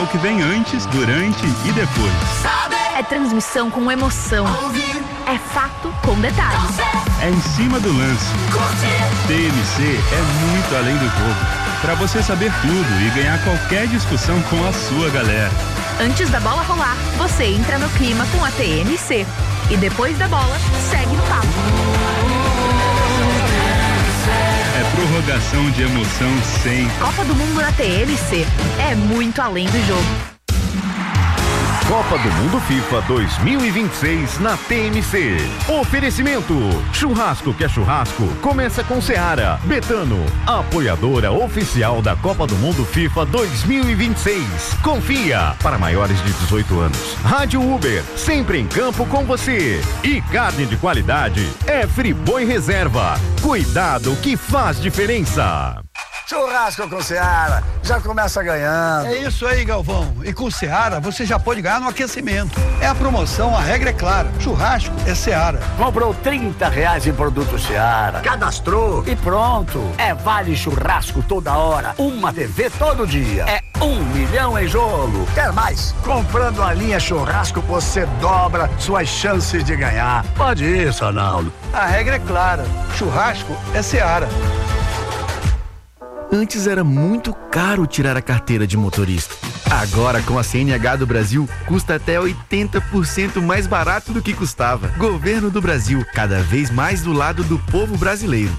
que vem antes, durante e depois. É transmissão com emoção. É fato com detalhes. É em cima do lance. TMC é muito além do jogo. Para você saber tudo e ganhar qualquer discussão com a sua galera. Antes da bola rolar, você entra no clima com a TMC. E depois da bola, segue no papo. É prorrogação de emoção sem... Copa do Mundo na TMC. É muito além do jogo. Copa do Mundo FIFA 2026 na TMC. Oferecimento: churrasco que é churrasco, começa com Seara. Betano, apoiadora oficial da Copa do Mundo FIFA 2026. Confia, para maiores de 18 anos. Rádio Uber, sempre em campo com você. E carne de qualidade é Friboi Reserva. Cuidado que faz diferença. Churrasco com Seara, já começa ganhando. É isso aí, Galvão. E com Seara, você já pode ganhar no aquecimento. É a promoção, a regra é clara. Churrasco é Seara. Comprou R$30 em produto Seara, cadastrou e pronto. É vale churrasco toda hora, uma TV todo dia. É 1 milhão em jogo. Quer mais? Comprando a linha churrasco, você dobra suas chances de ganhar. Pode isso, Arnaldo. A regra é clara. Churrasco é Seara. Antes era muito caro tirar a carteira de motorista. Agora, com a CNH do Brasil, custa até 80% mais barato do que custava. Governo do Brasil, cada vez mais do lado do povo brasileiro.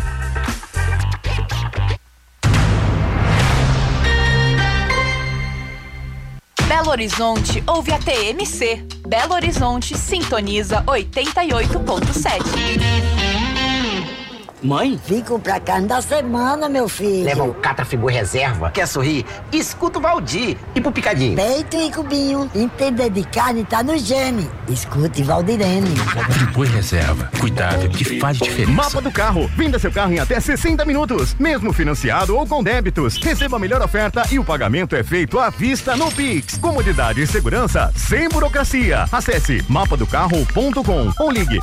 Belo Horizonte ouve a TMC. Belo Horizonte sintoniza 88.7. Mãe? Vim comprar carne da semana, meu filho. Leva o Catra Friboi Reserva. Quer sorrir? Escuta o Valdir. E pro picadinho? Peito e cubinho. Entender de carne tá no gene. Escute Valdirene. Friboi Reserva. Cuidado que faz diferença. Mapa do carro. Venda seu carro em até 60 minutos. Mesmo financiado ou com débitos. Receba a melhor oferta e o pagamento é feito à vista no Pix. Comodidade e segurança sem burocracia. Acesse mapadocarro.com ou ligue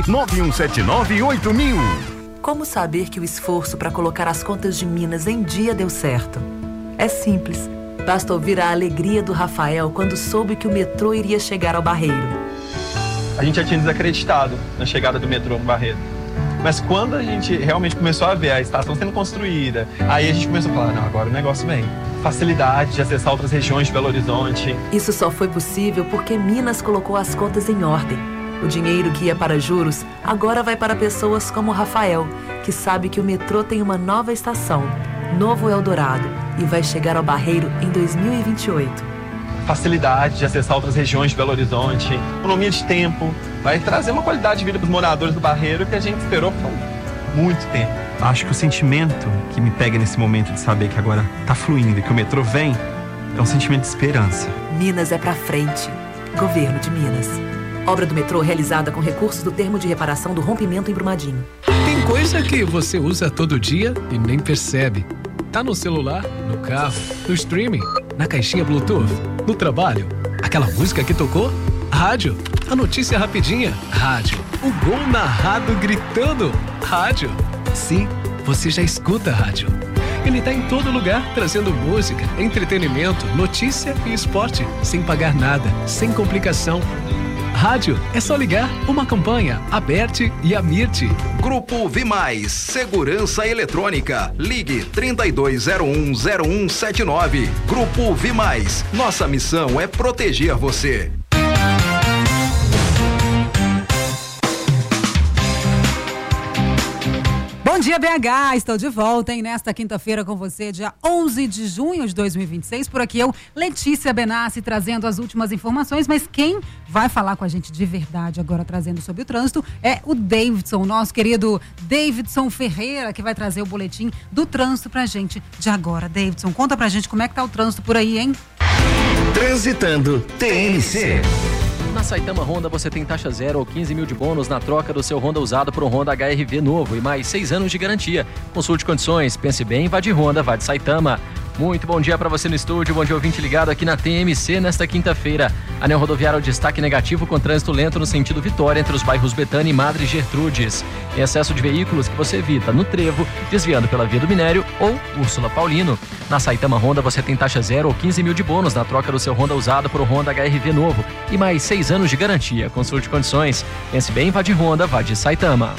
991798000. Como saber que o esforço para colocar as contas de Minas em dia deu certo? É simples. Basta ouvir a alegria do Rafael quando soube que o metrô iria chegar ao Barreiro. A gente já tinha desacreditado na chegada do metrô no Barreiro. Mas quando a gente realmente começou a ver a estação sendo construída, aí a gente começou a falar, não, agora o negócio vem. Facilidade de acessar outras regiões de Belo Horizonte. Isso só foi possível porque Minas colocou as contas em ordem. O dinheiro que ia para juros agora vai para pessoas como o Rafael, que sabe que o metrô tem uma nova estação, Novo Eldorado, e vai chegar ao Barreiro em 2028. Facilidade de acessar outras regiões de Belo Horizonte, economia de tempo, vai trazer uma qualidade de vida para os moradores do Barreiro que a gente esperou por muito tempo. Acho que o sentimento que me pega nesse momento de saber que agora está fluindo e que o metrô vem, é um sentimento de esperança. Minas é pra frente. Governo de Minas. Obra do metrô realizada com recursos do termo de reparação do rompimento em Brumadinho. Tem coisa que você usa todo dia e nem percebe. Tá no celular, no carro, no streaming, na caixinha Bluetooth, no trabalho. Aquela música que tocou? Rádio. A notícia rapidinha? Rádio. O gol narrado gritando? Rádio. Sim, você já escuta rádio. Ele tá em todo lugar, trazendo música, entretenimento, notícia e esporte, sem pagar nada, sem complicação. Rádio, é só ligar. Uma campanha, Aberte e Amirte. Grupo Vimais, Segurança Eletrônica. Ligue 32010179. Grupo Vimais, nossa missão é proteger você. Bom dia, BH! Estou de volta, hein? Nesta quinta-feira com você, dia 11 de junho de 2026. Por aqui eu, Letícia Benassi, trazendo as últimas informações. Mas quem vai falar com a gente de verdade agora, trazendo sobre o trânsito, é o Davidson, nosso querido Davidson Ferreira, que vai trazer o boletim do trânsito pra gente de agora. Davidson, conta pra gente como é que tá o trânsito por aí, hein? Transitando TMC. Na Saitama Honda você tem taxa 0 ou 15 mil de bônus na troca do seu Honda usado por um Honda HR-V novo e mais 6 anos de garantia. Consulte condições, pense bem, vá de Honda, vá de Saitama. Muito bom dia para você no estúdio, bom dia ouvinte ligado aqui na TMC nesta quinta-feira. Anel rodoviário destaque negativo com trânsito lento no sentido Vitória entre os bairros Betânia e Madre Gertrudes. Tem excesso de veículos que você evita no Trevo, desviando pela Via do Minério ou Úrsula Paulino. Na Saitama Honda você tem taxa 0 ou 15 mil de bônus na troca do seu Honda usado por um Honda HR-V novo e mais 6 anos de garantia. Consulte condições. Pense bem, vá de Honda, vá de Saitama.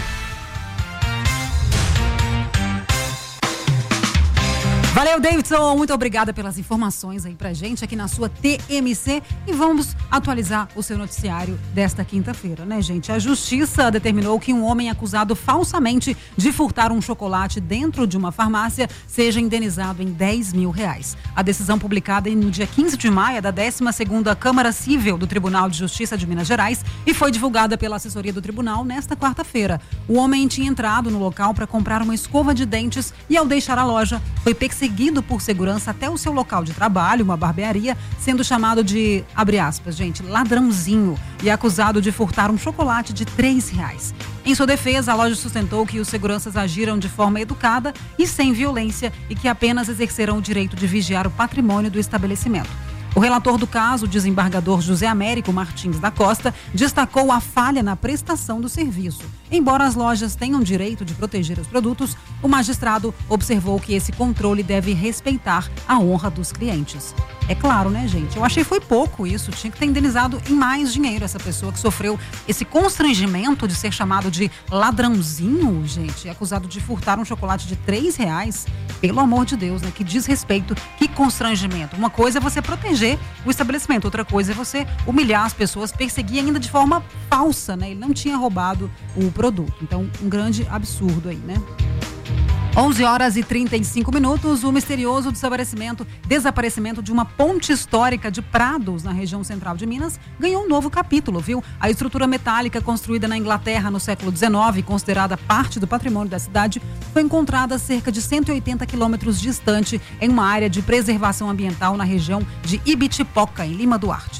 Valeu, Davidson, muito obrigada pelas informações aí pra gente aqui na sua TMC e vamos atualizar o seu noticiário desta quinta-feira, né, gente? A justiça determinou que um homem acusado falsamente de furtar um chocolate dentro de uma farmácia seja indenizado em R$10 mil. A decisão publicada no dia 15 de maio é da 12ª Câmara Cível do Tribunal de Justiça de Minas Gerais e foi divulgada pela assessoria do tribunal nesta quarta-feira. O homem tinha entrado no local para comprar uma escova de dentes e ao deixar a loja foi perseguido por segurança até o seu local de trabalho, uma barbearia, sendo chamado de, abre aspas, gente, ladrãozinho e acusado de furtar um chocolate de R$3. Em sua defesa, a loja sustentou que os seguranças agiram de forma educada e sem violência e que apenas exerceram o direito de vigiar o patrimônio do estabelecimento. O relator do caso, o desembargador José Américo Martins da Costa, destacou a falha na prestação do serviço. Embora as lojas tenham direito de proteger os produtos, o magistrado observou que esse controle deve respeitar a honra dos clientes. É claro, né, gente? Eu achei que foi pouco isso. Tinha que ter indenizado em mais dinheiro essa pessoa que sofreu esse constrangimento de ser chamado de ladrãozinho, gente, acusado de furtar um chocolate de R$3. Pelo amor de Deus, né? Que desrespeito, que constrangimento. Uma coisa é você proteger o estabelecimento, outra coisa é você humilhar as pessoas, perseguir ainda de forma falsa, né? Ele não tinha roubado o produto. Então, um grande absurdo aí, né? 11h35, o misterioso desaparecimento de uma ponte histórica de Prados, na região central de Minas, ganhou um novo capítulo, viu? A estrutura metálica construída na Inglaterra no século XIX, considerada parte do patrimônio da cidade, foi encontrada a cerca de 180 quilômetros distante em uma área de preservação ambiental na região de Ibitipoca, em Lima Duarte.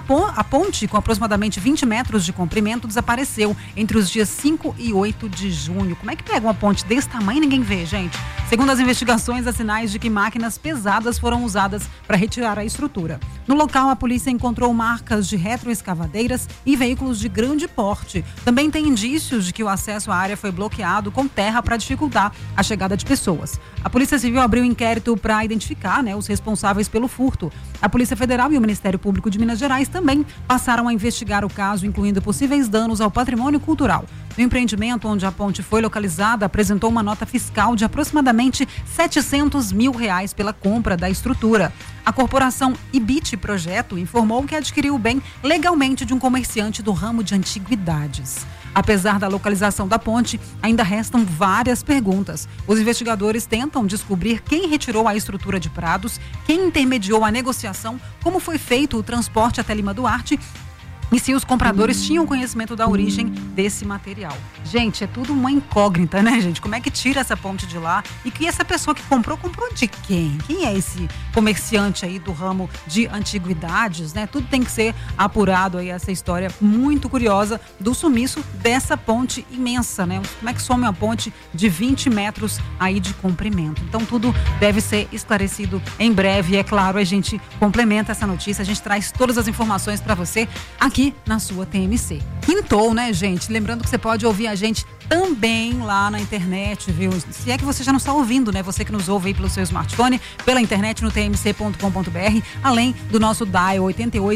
A ponte, com aproximadamente 20 metros de comprimento, desapareceu entre os dias 5 e 8 de junho. Como é que pega uma ponte desse tamanho e ninguém vê, gente? Segundo as investigações, há sinais de que máquinas pesadas foram usadas para retirar a estrutura. No local, a polícia encontrou marcas de retroescavadeiras e veículos de grande porte. Também tem indícios de que o acesso à área foi bloqueado com terra para dificultar a chegada de pessoas. A Polícia Civil abriu inquérito para identificar, os responsáveis pelo furto. A Polícia Federal e o Ministério Público de Minas Gerais também passaram a investigar o caso, incluindo possíveis danos ao patrimônio cultural. O empreendimento onde a ponte foi localizada apresentou uma nota fiscal de aproximadamente R$700 mil pela compra da estrutura. A corporação Ibit Projeto informou que adquiriu o bem legalmente de um comerciante do ramo de antiguidades. Apesar da localização da ponte, ainda restam várias perguntas. Os investigadores tentam descobrir quem retirou a estrutura de Prados, quem intermediou a negociação, como foi feito o transporte até Lima Duarte e se os compradores tinham conhecimento da origem desse material. Gente, é tudo uma incógnita, né, gente? Como é que tira essa ponte de lá? E que essa pessoa que comprou de quem? Quem é esse comerciante aí do ramo de antiguidades, né? Tudo tem que ser apurado aí, essa história muito curiosa do sumiço dessa ponte imensa, né? Como é que some uma ponte de 20 metros aí de comprimento? Então, tudo deve ser esclarecido em breve. E é claro, a gente complementa essa notícia, a gente traz todas as informações para você aqui na sua TMC. Quintou, né, gente? Lembrando que você pode ouvir a gente também lá na internet, viu? Se é que você já não está ouvindo, né? Você que nos ouve aí pelo seu smartphone, pela internet no tmc.com.br, além do nosso dial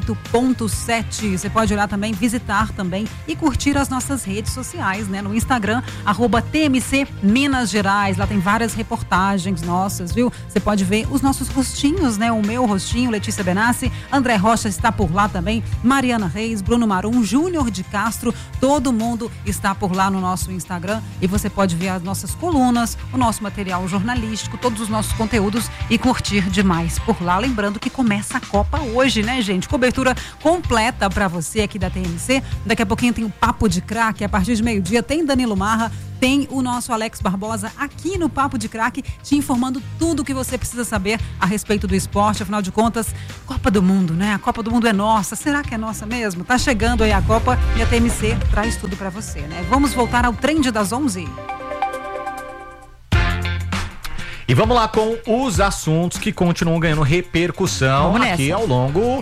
88.7. Você pode olhar também, visitar também e curtir as nossas redes sociais, né? No Instagram, @TMC Minas Gerais. Lá tem várias reportagens nossas, viu? Você pode ver os nossos rostinhos, né? O meu rostinho, Letícia Benassi, André Rocha está por lá também, Mariana Reis, Bruno Marum, Júnior de Castro, todo mundo está por lá no nosso Instagram e você pode ver as nossas colunas, o nosso material jornalístico, todos os nossos conteúdos e curtir demais por lá. Lembrando que começa a Copa hoje, né, gente? Cobertura completa para você aqui da TMC. Daqui a pouquinho tem o Papo de Craque, a partir de meio-dia tem Danilo Marra, tem o nosso Alex Barbosa aqui no Papo de Craque, te informando tudo o que você precisa saber a respeito do esporte. Afinal de contas, Copa do Mundo, né? A Copa do Mundo é nossa. Será que é nossa mesmo? Tá chegando aí a Copa e a TMC traz tudo pra você, né? Vamos voltar ao Trend das 11. E vamos lá com os assuntos que continuam ganhando repercussão aqui ao longo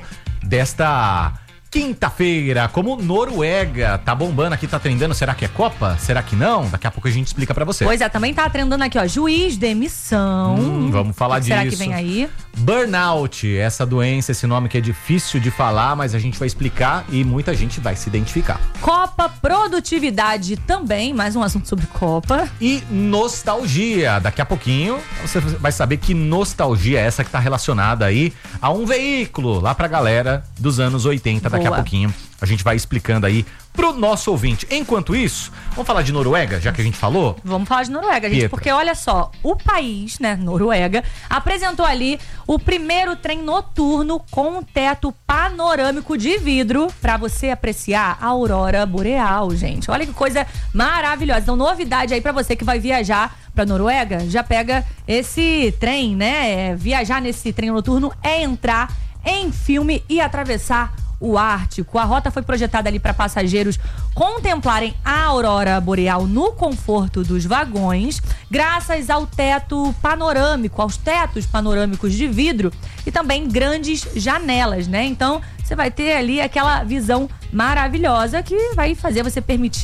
desta quinta-feira, como Noruega tá bombando aqui, tá trendando. Será que é Copa? Será que não? Daqui a pouco a gente explica pra você. Pois é, também tá trendando aqui, ó, juiz, demissão. Vamos falar disso. Será que vem aí? Burnout, essa doença, esse nome que é difícil de falar, mas a gente vai explicar e muita gente vai se identificar. Copa, produtividade também, mais um assunto sobre Copa. E nostalgia, daqui a pouquinho você vai saber que nostalgia é essa que tá relacionada aí a um veículo lá pra galera dos anos 80, daqui a pouquinho a gente vai explicando aí pro nosso ouvinte. Enquanto isso, vamos falar de Noruega, já que a gente falou? Vamos falar de Noruega, gente, porque olha só, o país, né, Noruega, apresentou ali o primeiro trem noturno com um teto panorâmico de vidro pra você apreciar a aurora boreal, gente. Olha que coisa maravilhosa. Então, novidade aí pra você que vai viajar pra Noruega, já pega esse trem, né? Viajar nesse trem noturno é entrar em filme e atravessar o Ártico. A rota foi projetada ali para passageiros contemplarem a aurora boreal no conforto dos vagões, graças ao teto panorâmico, aos tetos panorâmicos de vidro e também grandes janelas, né? Então, você vai ter ali aquela visão maravilhosa que vai fazer você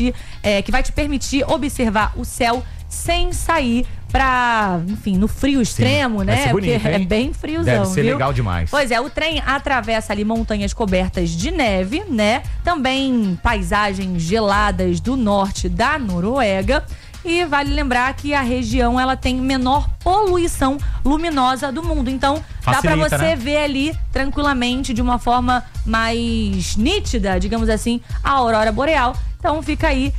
que vai te permitir observar o céu sem sair enfim, no frio extremo, sim, né? Bonito, porque é bem friozão, deve ser viu? Legal demais. Pois é, o trem atravessa ali montanhas cobertas de neve, né? Também paisagens geladas do norte da Noruega. E vale lembrar que a região, ela tem menor poluição luminosa do mundo. Então, facilita, dá pra você ver ali tranquilamente, de uma forma mais nítida, digamos assim, a aurora boreal. Então, fica aí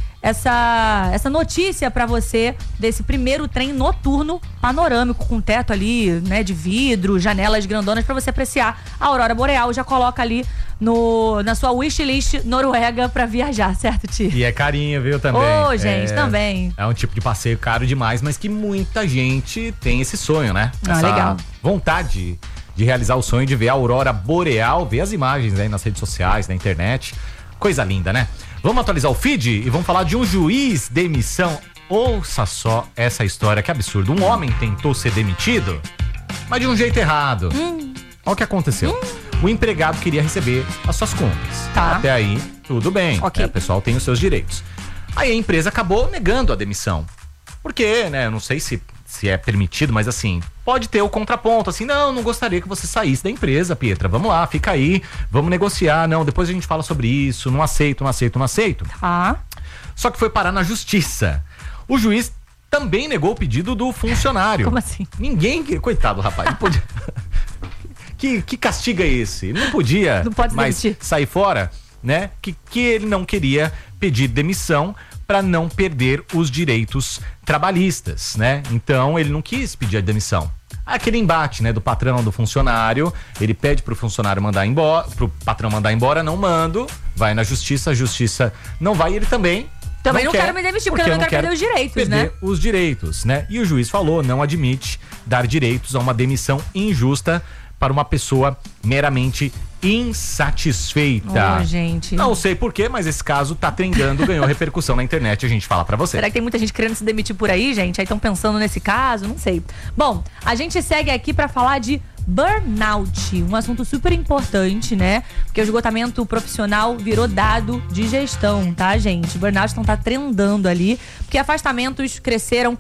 essa notícia pra você desse primeiro trem noturno panorâmico, com teto ali, né, de vidro, janelas grandonas pra você apreciar a aurora boreal. Já coloca ali na sua wishlist Noruega pra viajar, certo, Ti? E é carinho, viu, também. Gente, também. É um tipo de passeio caro demais, mas que muita gente tem esse sonho, né? Essa legal. Vontade de realizar o sonho de ver a aurora boreal, ver as imagens aí nas redes sociais, na internet. Coisa linda, né? Vamos atualizar o feed e vamos falar de um juiz demissão. Ouça só essa história, que absurdo. Um homem tentou ser demitido, mas de um jeito errado. Olha o que aconteceu. O empregado queria receber as suas contas. Tá. Até aí, tudo bem. Ok. O pessoal tem os seus direitos. Aí a empresa acabou negando a demissão. Porque, né, eu não sei se é permitido, mas assim, pode ter o contraponto, assim, não gostaria que você saísse da empresa, Pietra, vamos lá, fica aí, vamos negociar, não, depois a gente fala sobre isso, não aceito. Tá. Só que foi parar na justiça. O juiz também negou o pedido do funcionário. Como assim? Ninguém, coitado, rapaz, não podia... que castigo é esse? Não podia mais sair fora, né? Que ele não queria pedir demissão para não perder os direitos trabalhistas, né? Então ele não quis pedir a demissão. Aquele embate, né, do patrão do funcionário, ele pede pro funcionário mandar embora, pro patrão mandar embora, não mando, vai na justiça, a justiça não vai, e ele também não quero me demitir, porque eu não quero perder os direitos, né? Os direitos, né? E o juiz falou, não admite dar direitos a uma demissão injusta para uma pessoa meramente insatisfeita. Gente. Não sei porquê, mas esse caso tá trendando, ganhou repercussão na internet, a gente fala pra você. Será que tem muita gente querendo se demitir por aí, gente? Aí estão pensando nesse caso? Não sei. Bom, a gente segue aqui pra falar de burnout, um assunto super importante, né? Porque o esgotamento profissional virou dado de gestão, tá, gente? Burnout então tá trendando ali, porque afastamentos cresceram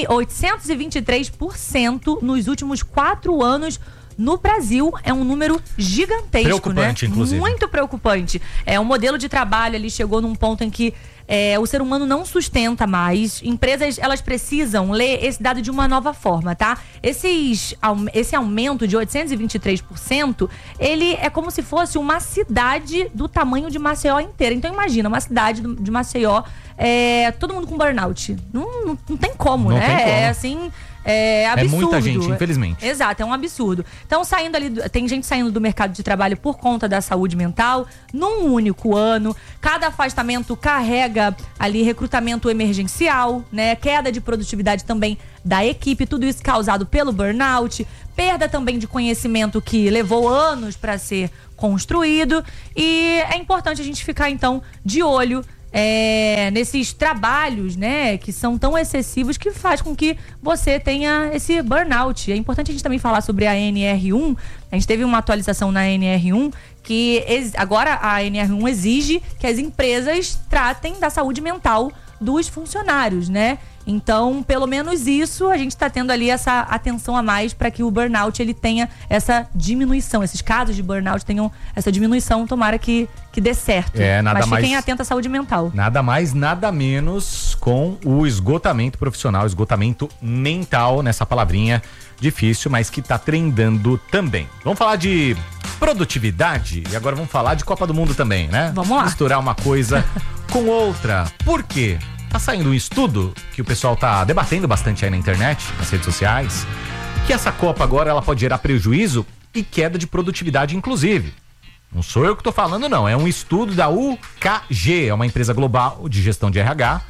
823% nos últimos 4 anos. No Brasil, é um número gigantesco, preocupante, né? Inclusive. Muito preocupante. O modelo de trabalho ali chegou num ponto em que o ser humano não sustenta mais. Empresas, elas precisam ler esse dado de uma nova forma, tá? Esse aumento de 823%, ele é como se fosse uma cidade do tamanho de Maceió inteira. Então, imagina, uma cidade de Maceió, todo mundo com burnout. Não tem como, né? Tem como. É assim... É absurdo. É muita gente, infelizmente. Exato, é um absurdo. Então, tem gente saindo do mercado de trabalho por conta da saúde mental, num único ano. Cada afastamento carrega ali recrutamento emergencial, né? Queda de produtividade também da equipe, tudo isso causado pelo burnout, perda também de conhecimento que levou anos para ser construído. E é importante a gente ficar, então, de olho nesses trabalhos, né, que são tão excessivos que faz com que você tenha esse burnout. É importante a gente também falar sobre a NR1. A gente teve uma atualização na NR1 que agora a NR1 exige que as empresas tratem da saúde mental dos funcionários, né? Então, pelo menos isso, a gente está tendo ali essa atenção a mais para que o burnout ele tenha essa diminuição, esses casos de burnout tenham essa diminuição, tomara que dê certo. Mas fiquem atentos à saúde mental. Nada mais, nada menos com o esgotamento profissional, esgotamento mental, nessa palavrinha difícil, mas que tá trendando também. Vamos falar de produtividade e agora vamos falar de Copa do Mundo também, né? Vamos lá. Misturar uma coisa com outra. Por quê? Tá saindo um estudo que o pessoal tá debatendo bastante aí na internet, nas redes sociais, que essa Copa agora ela pode gerar prejuízo e queda de produtividade, inclusive. Não sou eu que tô falando, não. É um estudo da UKG, é uma empresa global de gestão de RH.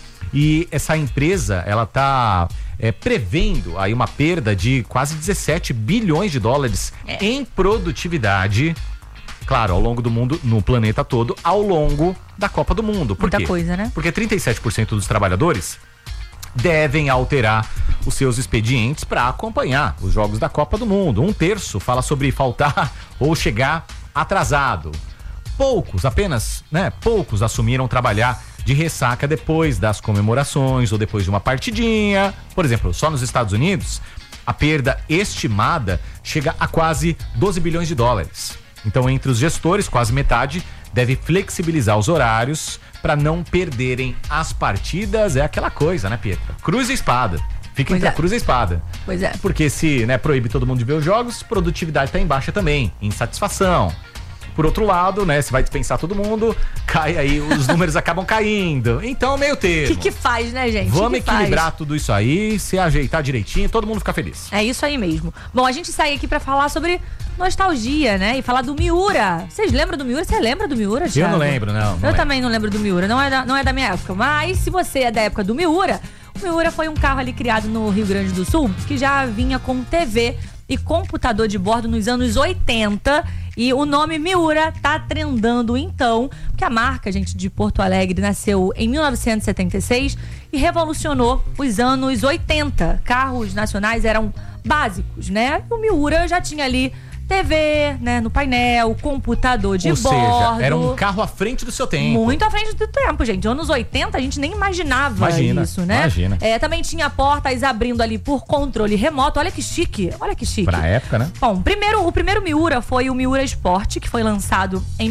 E essa empresa, ela tá prevendo aí uma perda de quase 17 bilhões de dólares em produtividade, claro, ao longo do mundo, no planeta todo, ao longo da Copa do Mundo. Por quê? Muita coisa, né? Porque 37% dos trabalhadores devem alterar os seus expedientes para acompanhar os jogos da Copa do Mundo. 1/3 fala sobre faltar ou chegar atrasado. Poucos, apenas, poucos assumiram trabalhar de ressaca depois das comemorações ou depois de uma partidinha. Por exemplo, só nos Estados Unidos, a perda estimada chega a quase 12 bilhões de dólares. Então, entre os gestores, quase metade deve flexibilizar os horários para não perderem as partidas. É aquela coisa, né, Pietra? Cruz e espada. Fica entre a cruz e a espada. Pois é. Porque se proíbe todo mundo de ver os jogos, produtividade está em baixa também, insatisfação. Por outro lado, se vai dispensar todo mundo, cai aí, os números acabam caindo. Então, meio termo. O que faz, né, gente? Vamos equilibrar tudo isso aí, se ajeitar direitinho, todo mundo fica feliz. É isso aí mesmo. Bom, a gente sai aqui pra falar sobre nostalgia, né? E falar do Miura. Vocês lembram do Miura? Você lembra do Miura, Thiago? Eu não lembro, não. Eu também não lembro do Miura. Não é da minha época. Mas se você é da época do Miura, o Miura foi um carro ali criado no Rio Grande do Sul, que já vinha com TV e computador de bordo nos anos 80, e o nome Miura tá trendando então, porque a marca, gente, de Porto Alegre nasceu em 1976 e revolucionou os anos 80. Carros nacionais eram básicos, né? O Miura já tinha ali TV, no painel, computador de bordo. Ou seja, era um carro à frente do seu tempo. Muito à frente do tempo, gente. Anos 80 a gente nem imaginava isso, né? Imagina. Também tinha portas abrindo ali por controle remoto. Olha que chique, Pra época, né? Bom, o primeiro Miura foi o Miura Sport, que foi lançado em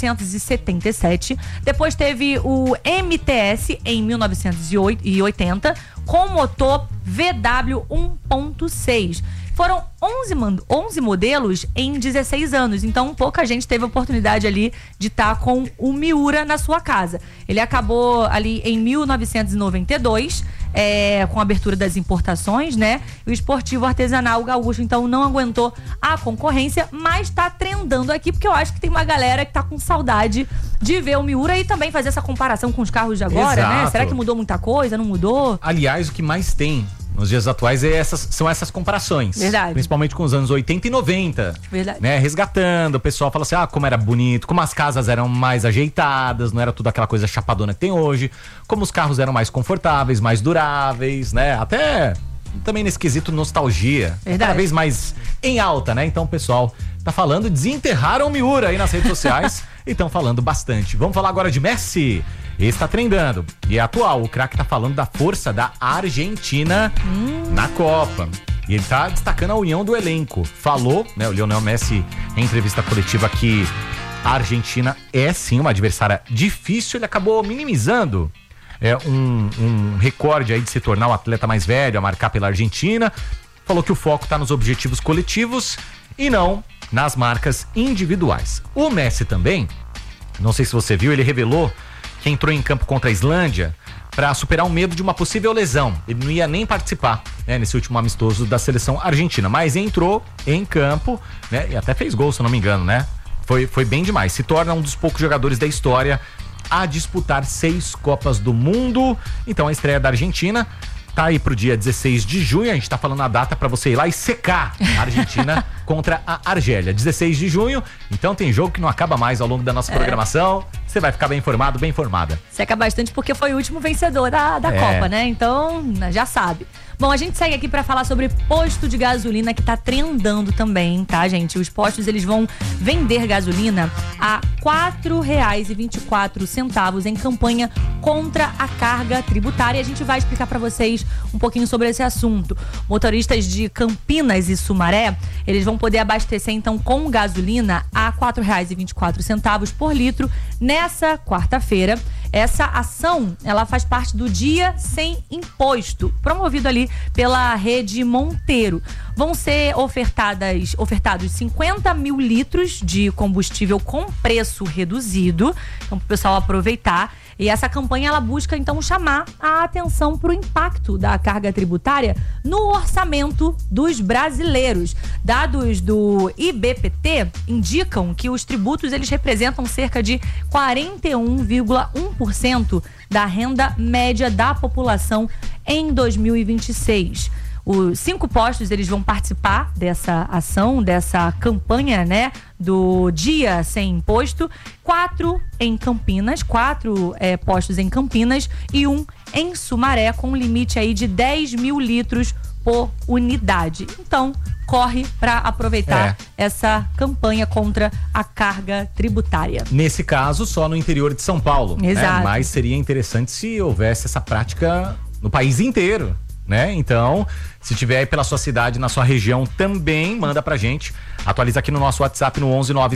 1977. Depois teve o MTS em 1980, com motor VW 1.6. Foram 11 modelos em 16 anos, então pouca gente teve a oportunidade ali de estar com o Miura na sua casa. Ele acabou ali em 1992, com a abertura das importações, né? O esportivo artesanal gaúcho, então, não aguentou a concorrência, mas tá trendando aqui, porque eu acho que tem uma galera que tá com saudade de ver o Miura e também fazer essa comparação com os carros de agora, Exato. né? Será que mudou muita coisa? Não mudou? Aliás, o que mais tem nos dias atuais são essas comparações. Verdade. Principalmente com os anos 80 e 90. Verdade. Resgatando, o pessoal fala assim, como era bonito, como as casas eram mais ajeitadas, não era tudo aquela coisa chapadona que tem hoje, como os carros eram mais confortáveis, mais duráveis, né? Até também nesse quesito nostalgia. Verdade. Cada vez mais em alta, né? Então o pessoal tá falando, desenterraram o Miura aí nas redes sociais e estão falando bastante. Vamos falar agora de Messi. Esse tá trendando e é atual. O craque tá falando da força da Argentina na Copa. E ele tá destacando a união do elenco. Falou, o Lionel Messi, em entrevista coletiva, que a Argentina é sim uma adversária difícil. Ele acabou minimizando um recorde aí de se tornar o atleta mais velho a marcar pela Argentina. Falou que o foco tá nos objetivos coletivos e não nas marcas individuais. O Messi também, não sei se você viu, ele revelou que entrou em campo contra a Islândia para superar o medo de uma possível lesão. Ele não ia nem participar nesse último amistoso da seleção argentina, mas entrou em campo, e até fez gol, se não me engano, né? Foi bem demais. Se torna um dos poucos jogadores da história a disputar 6 Copas do Mundo. Então a estreia da Argentina tá aí pro dia 16 de junho. A gente tá falando a data para você ir lá e secar a Argentina contra a Argélia, 16 de junho. Então tem jogo que não acaba mais ao longo da nossa programação. Você vai ficar bem informado, bem informada. Seca bastante porque foi o último vencedor da Copa, né? Então, já sabe. Bom, a gente segue aqui para falar sobre posto de gasolina que tá trendando também, tá, gente? Os postos, eles vão vender gasolina a R$ 4,24 em campanha contra a carga tributária. A gente vai explicar para vocês um pouquinho sobre esse assunto. Motoristas de Campinas e Sumaré, eles vão poder abastecer então com gasolina a R$ 4,24 por litro nessa quarta-feira. Essa ação, ela faz parte do Dia Sem Imposto, promovido ali pela Rede Monteiro. Vão ser ofertados 50 mil litros de combustível com preço reduzido, então para o pessoal aproveitar. E essa campanha, ela busca então chamar a atenção para o impacto da carga tributária no orçamento dos brasileiros. Dados do IBPT indicam que os tributos, eles representam cerca de 41,1% da renda média da população em 2026. Os 5 postos, eles vão participar dessa ação, dessa campanha, né, do Dia Sem Imposto. 4 em Campinas, 4 postos em Campinas e 1 em Sumaré, com um limite aí de 10 mil litros por unidade. Então, corre para aproveitar essa campanha contra a carga tributária. Nesse caso, só no interior de São Paulo. Exato. Né? Mas seria interessante se houvesse essa prática no país inteiro. Né? Então, se tiver aí pela sua cidade, na sua região, também manda pra gente. Atualiza aqui no nosso WhatsApp no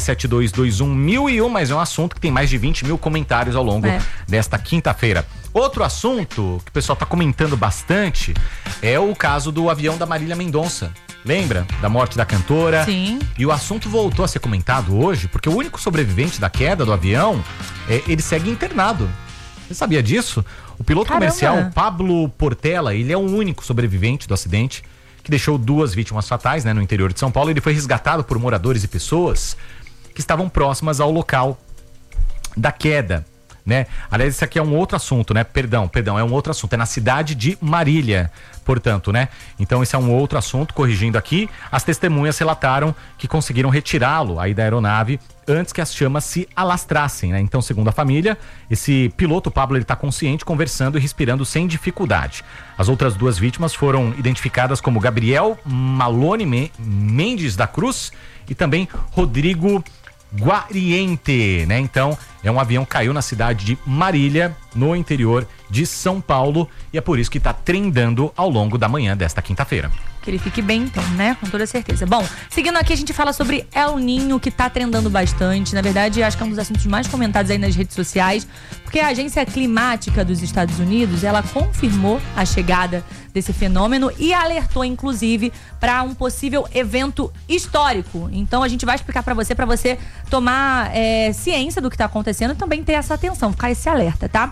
11972211001, mas é um assunto que tem mais de 20 mil comentários ao longo desta quinta-feira. Outro assunto que o pessoal tá comentando bastante é o caso do avião da Marília Mendonça. Lembra da morte da cantora? Sim. E o assunto voltou a ser comentado hoje porque o único sobrevivente da queda do avião, ele segue internado. Você sabia disso? O piloto comercial Pablo Portela, ele é o único sobrevivente do acidente que deixou 2 vítimas fatais, né, no interior de São Paulo. Ele foi resgatado por moradores e pessoas que estavam próximas ao local da queda, né? Aliás, esse aqui é um outro assunto, né? Perdão, é um outro assunto. É na cidade de Marília, portanto, né? Então esse é um outro assunto, corrigindo aqui. As testemunhas relataram que conseguiram retirá-lo aí da aeronave antes que as chamas se alastrassem, né? Então, segundo a família, esse piloto, Pablo, ele tá consciente, conversando e respirando sem dificuldade. As outras 2 vítimas foram identificadas como Gabriel Malone Mendes da Cruz e também Rodrigo Guariente, né? Então, é um avião que caiu na cidade de Marília, no interior de São Paulo, e é por isso que tá trendando ao longo da manhã desta quinta-feira. Que ele fique bem, então, né? Com toda certeza. Bom, seguindo aqui, a gente fala sobre El Ninho, que tá trendando bastante. Na verdade, acho que é um dos assuntos mais comentados aí nas redes sociais, porque a Agência Climática dos Estados Unidos, ela confirmou a chegada desse fenômeno e alertou, inclusive, para um possível evento histórico. Então, a gente vai explicar para você tomar ciência do que tá acontecendo e também ter essa atenção, ficar esse alerta, tá?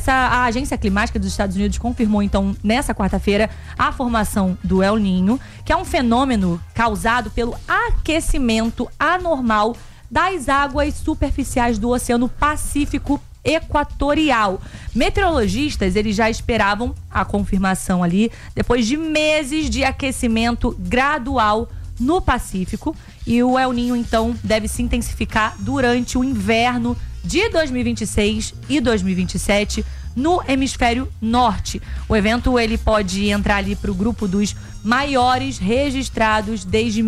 A Agência Climática dos Estados Unidos confirmou, então, nessa quarta-feira, a formação do El Ninho, que é um fenômeno causado pelo aquecimento anormal das águas superficiais do Oceano Pacífico Equatorial. Meteorologistas, eles já esperavam a confirmação ali, depois de meses de aquecimento gradual no Pacífico, e o El Ninho, então, deve se intensificar durante o inverno de 2026 e 2027 no hemisfério norte. O evento, ele pode entrar ali para o grupo dos maiores registrados desde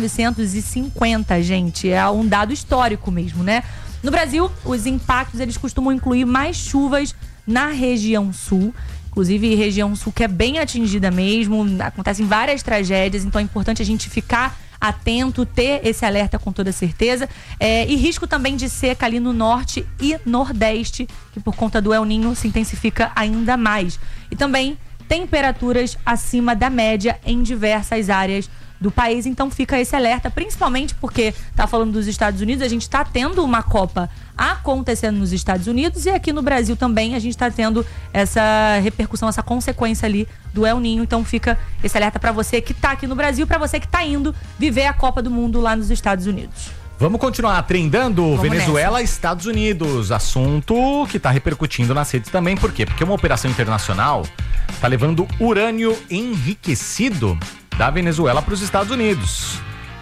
1950, gente. É um dado histórico mesmo, né? No Brasil, os impactos, eles costumam incluir mais chuvas na região sul. Inclusive, região sul que é bem atingida mesmo. Acontecem várias tragédias, então é importante a gente ficar atento, ter esse alerta com toda certeza. E risco também de seca ali no norte e nordeste, que por conta do El Ninho se intensifica ainda mais. E também temperaturas acima da média em diversas áreas do país, então fica esse alerta, principalmente porque tá falando dos Estados Unidos, a gente tá tendo uma Copa acontecendo nos Estados Unidos e aqui no Brasil também a gente tá tendo essa repercussão, essa consequência ali do El Ninho, então fica esse alerta para você que tá aqui no Brasil, para você que tá indo viver a Copa do Mundo lá nos Estados Unidos. Vamos continuar trendando. Vamos Venezuela, nessa. Estados Unidos, assunto que tá repercutindo nas redes também, por quê? Porque uma operação internacional tá levando urânio enriquecido da Venezuela para os Estados Unidos.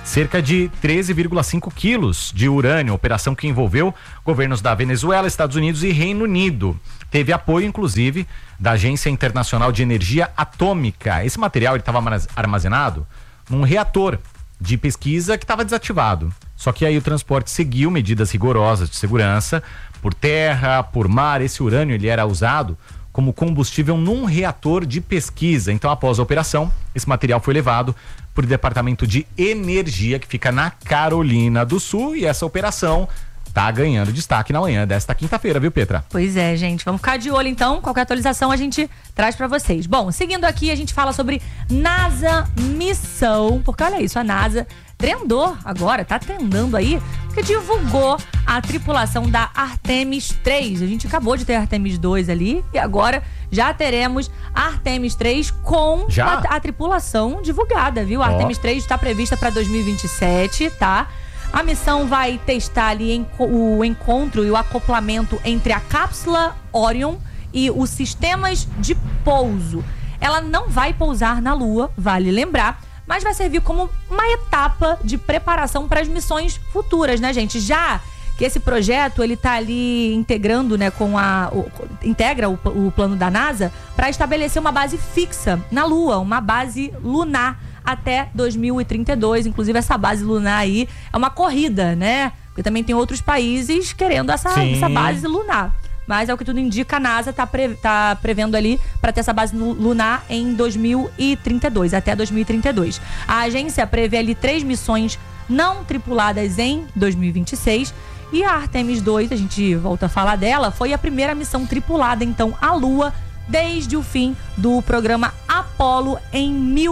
cerca de 13,5 quilos de urânio, operação que envolveu governos da Venezuela, Estados Unidos e Reino Unido. Teve apoio, inclusive, da Agência Internacional de Energia Atômica. Esse material estava armazenado num reator de pesquisa que estava desativado. Só que aí o transporte seguiu medidas rigorosas de segurança, por terra, por mar. Esse urânio ele era usado como combustível num reator de pesquisa. Então, após a operação, esse material foi levado para o Departamento de Energia, que fica na Carolina do Sul, e essa operação tá ganhando destaque na manhã desta quinta-feira, viu, Petra? Pois é, gente. Vamos ficar de olho, então. Qualquer atualização a gente traz pra vocês. Bom, seguindo aqui, a gente fala sobre NASA Missão, porque olha isso, a NASA trendou agora, tá trendando aí, porque divulgou a tripulação da Artemis 3. A gente acabou de ter a Artemis 2 ali e agora já teremos a Artemis 3 com a tripulação divulgada, viu? A Artemis 3 está prevista para 2027, tá? A missão vai testar ali o encontro e o acoplamento entre a cápsula Orion e os sistemas de pouso. Ela não vai pousar na Lua, vale lembrar, mas vai servir como uma etapa de preparação para as missões futuras, né, gente? Já que esse projeto, ele tá ali integrando, né, integra o plano da NASA para estabelecer uma base fixa na Lua, uma base lunar até 2032. Inclusive, essa base lunar aí é uma corrida, né? Porque também tem outros países querendo essa base lunar. Mas, ao que tudo indica, a NASA tá prevendo ali para ter essa base lunar em 2032, até 2032. A agência prevê ali 3 missões não tripuladas em 2026. E a Artemis 2, a gente volta a falar dela, foi a primeira missão tripulada, então, à Lua, desde o fim do programa Apollo em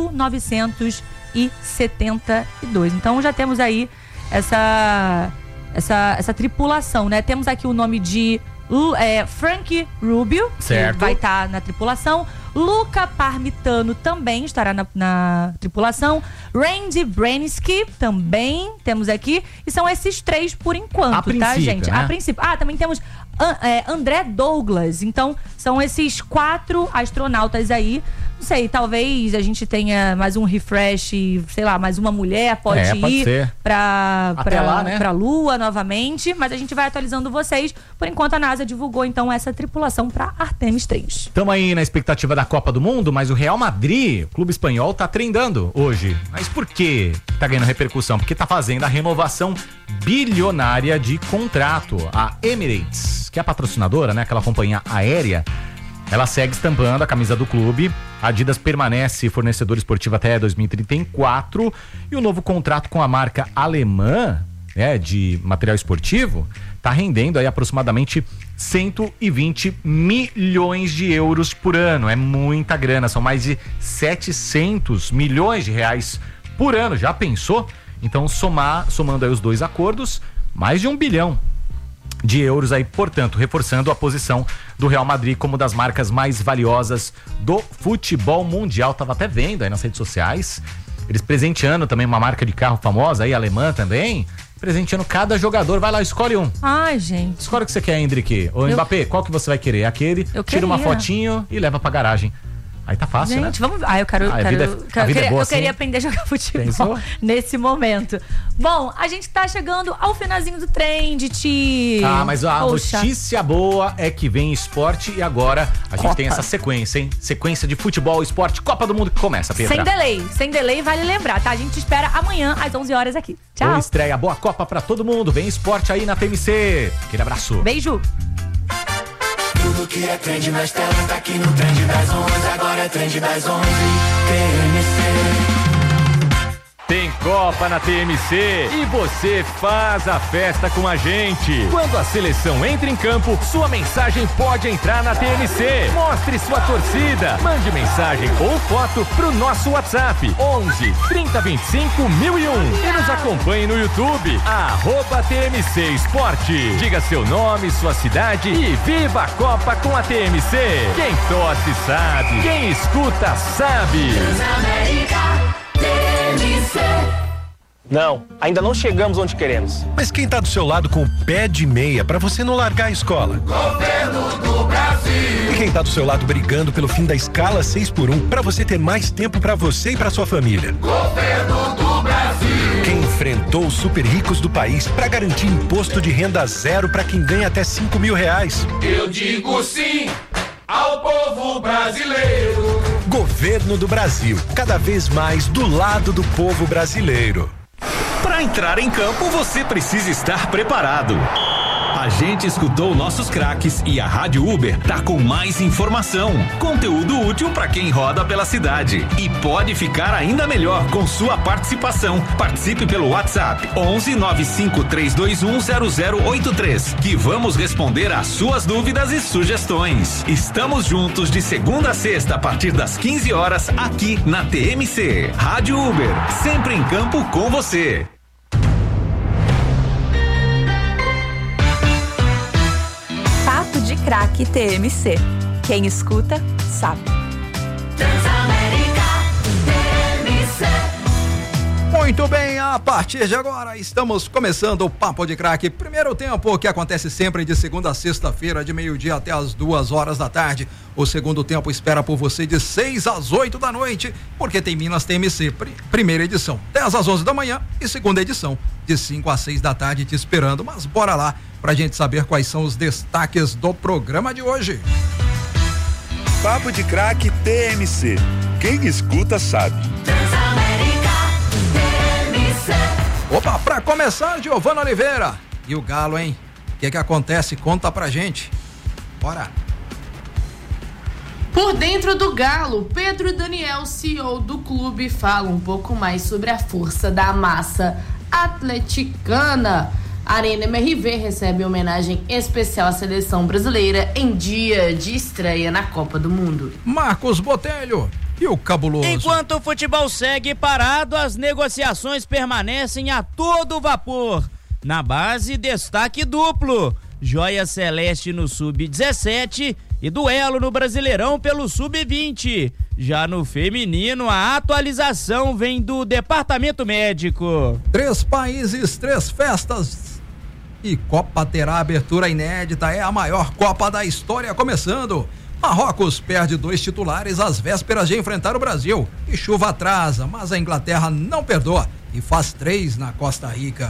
1972. Então já temos aí essa tripulação, né? Temos aqui o nome de Frank Rubio, certo, que vai estar na tripulação. Luca Parmitano também estará na tripulação. Randy Bransky também temos aqui. E são esses 3 por enquanto, tá, gente? Né? A princípio. Também temos André Douglas. Então, são esses 4 astronautas aí. Não sei, talvez a gente tenha mais um refresh, sei lá, mais uma mulher pode ir pra Lua novamente, mas a gente vai atualizando vocês. Por enquanto, a NASA divulgou, então, essa tripulação pra Artemis 3. Estamos aí na expectativa da Copa do Mundo, mas o Real Madrid, o clube espanhol, tá trendando hoje. Mas por que tá ganhando repercussão? Porque tá fazendo a renovação bilionária de contrato. A Emirates, que é a patrocinadora, né, aquela companhia aérea, ela segue estampando a camisa do clube. A Adidas permanece fornecedor esportivo até 2034 e o novo contrato com a marca alemã, né, de material esportivo está rendendo aí aproximadamente 120 milhões de euros por ano. É muita grana, são mais de 700 milhões de reais por ano. Já pensou? Então, somando aí os 2 acordos, mais de 1 bilhão de euros aí, portanto, reforçando a posição do Real Madrid como das marcas mais valiosas do futebol mundial. Tava até vendo aí nas redes sociais, eles presenteando também uma marca de carro famosa aí, alemã também, presenteando cada jogador. Vai lá, escolhe um. Ai, gente. Escolhe o que você quer, Hendrick. Ô, Mbappé, qual que você vai querer? Aquele, tira uma fotinho e leva pra garagem. Aí tá fácil, gente, né? Vamos. Eu queria aprender a jogar futebol nesse momento. Bom, a gente tá chegando ao finalzinho do Trend, mas a notícia boa é que vem esporte e agora a gente tem essa sequência, hein? Sequência de futebol, esporte, Copa do Mundo que começa, Pedro. Sem delay, vale lembrar, tá? A gente espera amanhã às 11 horas aqui. Tchau. Boa estreia, boa Copa pra todo mundo. Vem esporte aí na TMC. Aquele abraço. Beijo. Tudo que é trend nas telas tá aqui no Trend das 11. Agora é Trend das 11. TMC. Tem Copa na TMC e você faz a festa com a gente. Quando a seleção entra em campo, sua mensagem pode entrar na TMC. Mostre sua torcida. Mande mensagem ou foto pro nosso WhatsApp 11 30 25 1001 e nos acompanhe no YouTube @TMC Esporte. Diga seu nome, sua cidade e viva a Copa com a TMC. Quem torce sabe, quem escuta sabe. Não, ainda não chegamos onde queremos. Mas quem tá do seu lado com o pé de meia pra você não largar a escola? Governo do Brasil. E quem tá do seu lado brigando pelo fim da escala 6x1 pra você ter mais tempo pra você e pra sua família? Governo do Brasil. Quem enfrentou os super ricos do país para garantir imposto de renda zero para quem ganha até R$5.000. Eu digo sim ao povo brasileiro. Governo do Brasil, cada vez mais do lado do povo brasileiro. Para entrar em campo, você precisa estar preparado. A gente escutou nossos craques e a Rádio Uber tá com mais informação, conteúdo útil para quem roda pela cidade e pode ficar ainda melhor com sua participação. Participe pelo WhatsApp 11 95 321 0083 que vamos responder às suas dúvidas e sugestões. Estamos juntos de segunda a sexta a partir das 15 horas aqui na TMC. Rádio Uber, sempre em campo com você. Papo de Craque TMC. Quem escuta, sabe. Transamérica TMC. Muito bem, a partir de agora estamos começando o Papo de Craque. Primeiro tempo que acontece sempre de segunda a sexta-feira, de meio-dia até as 2h da tarde. O segundo tempo espera por você de 6 às 8 da noite, porque tem Minas TMC, primeira edição, 10 às 11 da manhã e segunda edição, de 5 às 6 da tarde te esperando. Mas bora lá pra gente saber quais são os destaques do programa de hoje. Papo de Craque TMC. Quem escuta sabe. Opa, pra começar, Giovana Oliveira. E o Galo, hein? O que acontece? Conta pra gente. Bora. Por dentro do Galo, Pedro Daniel, CEO do clube, fala um pouco mais sobre a força da massa atleticana. A Arena MRV recebe homenagem especial à seleção brasileira em dia de estreia na Copa do Mundo. Marcos Botelho. E o cabuloso? Enquanto o futebol segue parado, as negociações permanecem a todo vapor. Na base, destaque duplo: Joia Celeste no Sub-17 e duelo no Brasileirão pelo Sub-20. Já no feminino, a atualização vem do Departamento Médico. 3 países, 3 festas. E Copa terá abertura inédita, é a maior Copa da história começando. Marrocos perde 2 titulares às vésperas de enfrentar o Brasil. E chuva atrasa, mas a Inglaterra não perdoa e faz 3 na Costa Rica.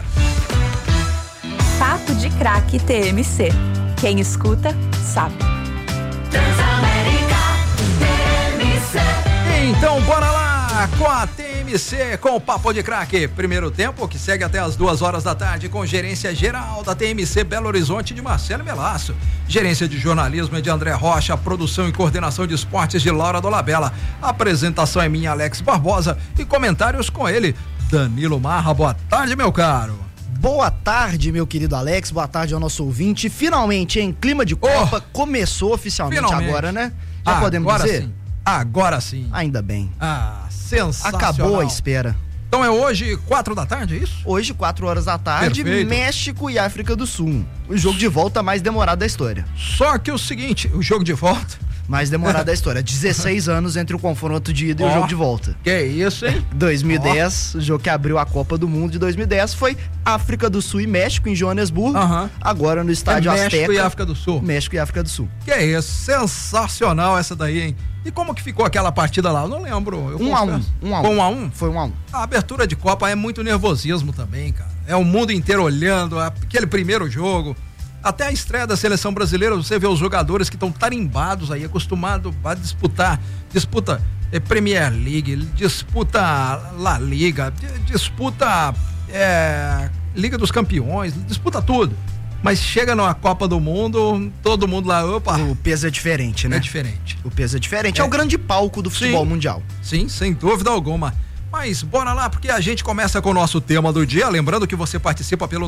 Papo de Craque TMC. Quem escuta, sabe. Transamérica TMC. Então bora lá com a TMC, com o Papo de Craque. Primeiro tempo que segue até as 2h da tarde com gerência geral da TMC Belo Horizonte de Marcelo Melasso. Gerência de jornalismo é de André Rocha, produção e coordenação de esportes de Laura Dolabella. A apresentação é minha, Alex Barbosa, e comentários com ele, Danilo Marra. Boa tarde, meu caro. Boa tarde, meu querido Alex, boa tarde ao nosso ouvinte. Finalmente, em clima de Copa, começou oficialmente agora, né? Já podemos dizer? Sim. Agora sim. Ainda bem. Sensacional. Acabou a espera. Então é hoje 4 da tarde, é isso? Hoje 4 horas da tarde, perfeito. México e África do Sul. O jogo de volta mais demorado da história. Só que o seguinte, o jogo de volta... Mais demorado da história, 16 anos entre o confronto de ida e o jogo de volta. Que isso, hein? 2010, o jogo que abriu a Copa do Mundo de 2010 foi África do Sul e México em Joanesburgo. Agora no estádio Azteca. México e África do Sul. México e África do Sul. Que isso, sensacional essa daí, hein? E como que ficou aquela partida lá? Eu não lembro. 1-1. Foi 1-1? Foi 1-1. A abertura de Copa é muito nervosismo também, cara. É o mundo inteiro olhando, aquele primeiro jogo. Até a estreia da seleção brasileira, você vê os jogadores que estão tarimbados aí, acostumados a disputa Premier League, disputa La Liga, disputa Liga dos Campeões, disputa tudo. Mas chega na Copa do Mundo, todo mundo lá, opa. O peso é diferente, né? É diferente. O peso é diferente. É o grande palco do futebol mundial. Sim, sem dúvida alguma. Mas bora lá, porque a gente começa com o nosso tema do dia. Lembrando que você participa pelo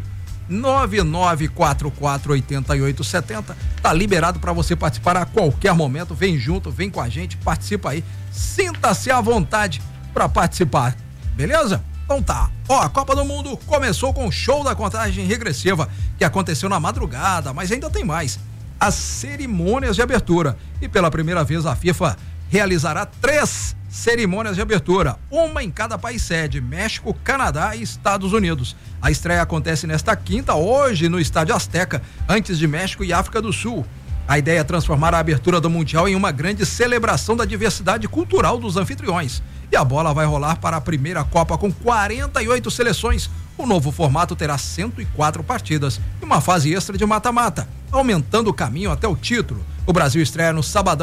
999448870. Tá liberado para você participar a qualquer momento. Vem junto, vem com a gente, participa aí. Sinta-se à vontade para participar. Beleza? Então tá. A Copa do Mundo começou com o show da contagem regressiva que aconteceu na madrugada, mas ainda tem mais. As cerimônias de abertura. E pela primeira vez a FIFA realizará 3 cerimônias de abertura, uma em cada país sede: México, Canadá e Estados Unidos. A estreia acontece nesta quinta, hoje, no estádio Azteca, antes de México e África do Sul. A ideia é transformar a abertura do Mundial em uma grande celebração da diversidade cultural dos anfitriões. e a bola vai rolar para a primeira Copa com 48 seleções. O novo formato terá 104 partidas e uma fase extra de mata-mata, aumentando o caminho até o título. O Brasil estreia no sabadão